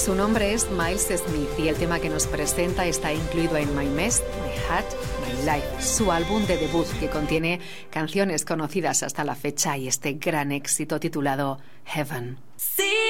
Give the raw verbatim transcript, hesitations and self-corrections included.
Su nombre es Miles Smith y el tema que nos presenta está incluido en My Mess, My Heart, My Life, su álbum de debut que contiene canciones conocidas hasta la fecha y este gran éxito titulado Heaven. Sí.